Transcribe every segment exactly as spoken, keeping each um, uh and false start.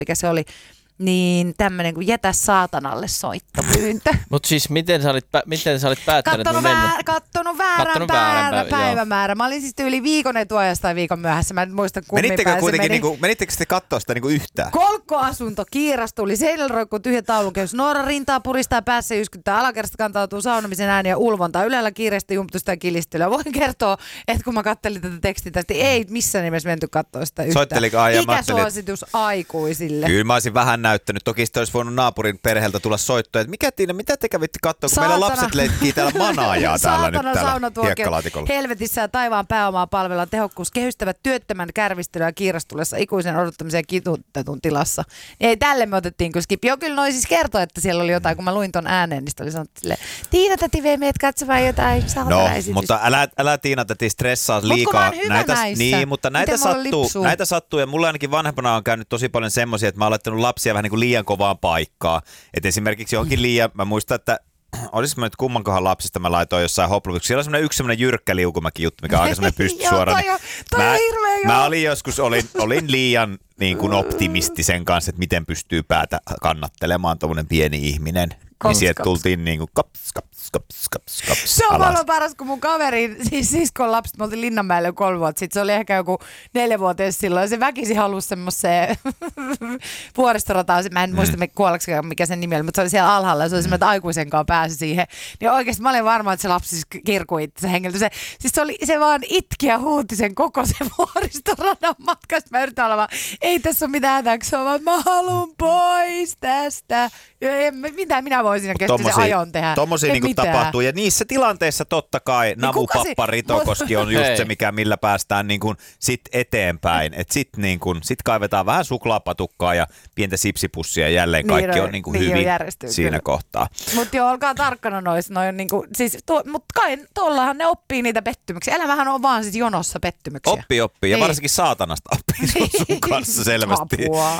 mikä se oli, niin tämmönen kuin jätä saatanalle soittopyyntö. Mut siis miten sä olit, miten sä olit päättänyt, kattonut että mä väär, kattonut väärän, kattonut väärän väärän päivämäärä. Mä olin siis yli viikon etuajasta tai viikon myöhässä. Mä en muista kummin Menittekö kuitenkin, meni. niinku, menittekö sitten katsoa sitä niinku yhtään? Kolkkoasunto kiiras tuli, seinällä roikkuu tyhjä taulukehys. Noora rintaa puristaa päässä yskyttää, alakerrasta kantautuu saunomisen ääni ja ulvonta. Ylellä kiireesti jumptusta ja kilistelyä. Voin kertoa, että kun mä kattelin tätä tekstiä, että ei missään nimessä menty katsoa sitä yhtään. Soitteliko ajan? Ikäsuositus aikuisille. Kyllä mä olisin vähän näyttänyt. Toki sitten olisi voinut naapurin perheeltä tulla soittoa, että mikä Tiina, mitä te kävitte katsoa, kun Saatana. meillä lapset leikkii täällä manaajaa täällä nyt täällä hiekkalaatikolla. Helvetissä ja taivaan pääomaa palvellaan tehokkuus kehystävät työttömän kärvistelyä ja kiirastulessa ikuisen odottamisen ja kitutetun tilassa. Niin ei tälle me otettiin kyllä skip. Joo, kyllä noi siis kertoi, että siellä oli jotain, kun mä luin ton ääneen, niin oli sanottu silleen, Tiina täti vei meidät katsomaan jotain saatana esitys. No, mutta älä, älä Tiina täti stressaa liikaa. Mut näitä, näissä. niin, mutta näitä sattuu, näitä sattuu ja mulla ainakin vanhempana on käynyt tosi paljon semmoisia, että mä oon laittanut lapsia vähän niin kuin liian kovaan paikkaan. Et esimerkiksi johonkin liian, mä muistan, että olisiko mä nyt kummankohan lapsista mä laitoin jossain hopluksi. Siellä on semmoinen yksi semmoinen jyrkkä liukumäki juttu, mikä on aika semmoinen pystysuora. Joo, toi, toi mä, on hirveä, mä olin joskus, olin, olin liian niin kuin optimisti sen kanssa, että miten pystyy päätä kannattelemaan tommoinen pieni ihminen. Kops, niin sieltä tultiin niinku kaps, kaps, kaps, kaps, kaps Se on alas. maailman paras, kun mun kaveri, siis siskon lapset, me oltiin Linnanmäellä jo kolme vuotta sitten, se oli ehkä joku neljävuotias silloin, ja se väkisin halusi semmoiseen vuoristorataan, mä en muista mm. kuollakseen mikä sen nimi oli, mutta se oli siellä alhaalla, ja se oli semmoinen, että aikuisen kanssa pääsi siihen. Niin oikeasti mä olin varma, että se lapsi siis kirkui itse hengeltä. Se, siis se, oli, se vaan itki ja huuti sen koko sen vuoristoradan matkasta. Mä yritän olla vaan, ei tässä ole mitään hätää, se on vaan, mä haluun pois tästä. Ja en, mitä minä voin siinä kesti se ajon tehdä. Tommosia niinku tapahtuu. Ja niissä tilanteissa totta kai niin Navupappa Ritokoski on just se, mikä, millä päästään niinku sit eteenpäin. Et sit, niinku, sit kaivetaan vähän suklaapatukkaa ja pientä sipsipussia ja jälleen kaikki niin on niinku niin hyvin siinä kyllä. kohtaa. Mutta joo, olkaa tarkkana noissa. Noi niinku, siis, mutta kai tuollahan ne oppii niitä pettymyksiä. Elämähän on vaan sit jonossa pettymyksiä. Oppi, oppii. Ja niin. Varsinkin saatanasta oppii sun, sun kanssa selvästi. Apua.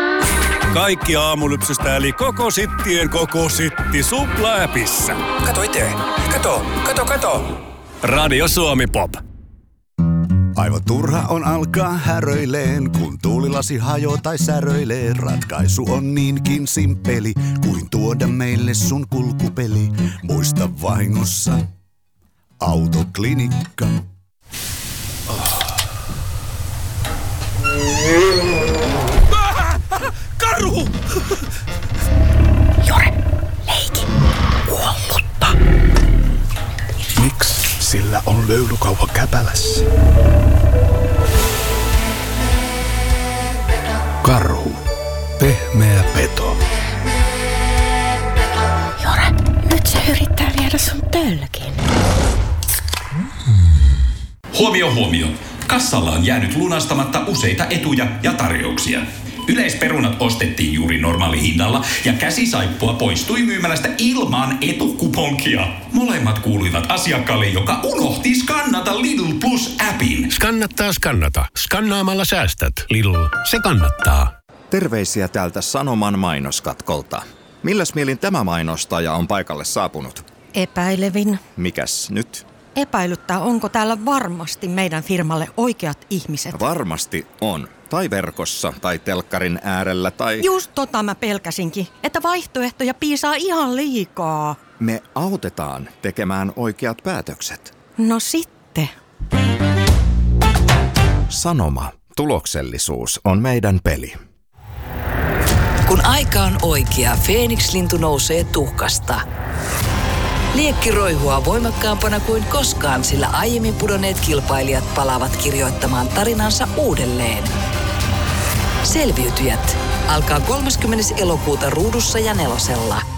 Kaikki aamulypsystä eli koko sittien koko sitti Supla-äpissä. Kato itse. Kato, kato, kato. Radio Suomi Pop. Aivan turha on alkaa häröileen, kun tuulilasi hajoo tai säröilee. Ratkaisu on niinkin simppeli, kuin tuoda meille sun kulkupeli. Muista vahingossa Autoklinikka. Oh. Karhu! Jore, leiki. Kuollutta. Miksi sillä on löylykauha käpälässä? Karhu. Pehmeä peto. Jore, nyt se yrittää viedä sun tölkin. Huomio, huomio. Kassalla on jäänyt lunastamatta useita etuja ja tarjouksia. Yleisperunat ostettiin juuri normaalihinnalla ja käsisaippua poistui myymälästä ilman etukuponkia. Molemmat kuuluivat asiakkaalle, joka unohti skannata Lidl Plus-appin. Skannattaa skannata. Skannaamalla säästät. Lidl, se kannattaa. Terveisiä täältä Sanoman mainoskatkolta. Milläs mielin tämä mainostaja on paikalle saapunut? Epäilevin. Mikäs nyt? Epäilyttää, onko täällä varmasti meidän firmalle oikeat ihmiset. Varmasti on. Tai verkossa, tai telkkarin äärellä, tai... Just tota mä pelkäsinkin, että vaihtoehtoja piisaa ihan liikaa. Me autetaan tekemään oikeat päätökset. No sitten. Sanoma. Tuloksellisuus on meidän peli. Kun aika on oikea, Feeniks-lintu nousee tuhkasta. Liekki roihua voimakkaampana kuin koskaan, sillä aiemmin pudonneet kilpailijat palaavat kirjoittamaan tarinansa uudelleen. Selviytyjät alkaa kolmaskymmenes elokuuta Ruudussa ja Nelosella.